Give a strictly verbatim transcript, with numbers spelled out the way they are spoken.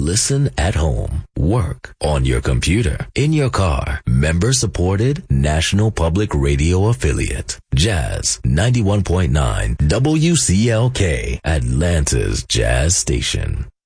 Listen at home, work, on your computer, in your car. Member-supported National Public Radio affiliate. Jazz ninety-one point nine W C L K, Atlanta's Jazz Station.